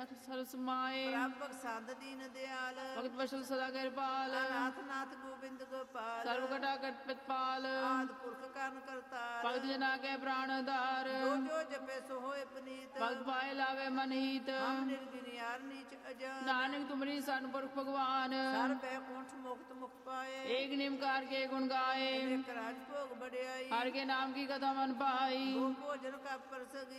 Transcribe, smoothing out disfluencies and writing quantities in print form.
ਸਰਬ ਸਮਾਏ ਪ੍ਰਭ ਬਖਸ਼ੰਦ ਦੀਨ ਦਿਆਲ ਭਗਤ ਵਸ਼ਲ ਸਦਾ ਕਿਰਪਾਲ ਨਾਥ ਨਾਥ ਗੋਬਿੰਦ ਗੋਪਾਲ ਸਰਬ ਘਟਾ ਘਟ ਪਿਤਪਾਲ ਆਦ ਪੁਰਖ ਕਰਨ ਕਰਤਾਰ ਭਗਤ ਜਨਾ ਕੇ ਪ੍ਰਾਣ ਉਧਾਰ ਜੋ ਜੋ ਜਪੇ ਸੋ ਹੋਏ ਪਨੀਤ ਭਗਤ ਪਾਏ ਲਾਵੇ ਮਨ ਹੀਤ ਹਮ ਨਿਰਗਿਨ ਯਾਰ ਨੀਚ ਅਜਾਨ ਨਾਨਕ ਤੁਮਰੀ ਸਨਪੁਰਖ ਭਗਵਾਨ ਸਰ ਬੈਕੁੰਠ ਮੁਕਤ ਮੁਖ ਪਾਏ ਏਕ ਨਿਮਕਾਰ ਕੇ ਗੁਣ ਗਾਏ ਇੱਕ ਰਾਜ ਭੋਗ ਬੜਿਆਈ हर के नाम की कथा मन पाई ਗੋ ਭੋਜਨ ਕਾ ਪਰਸਗੀ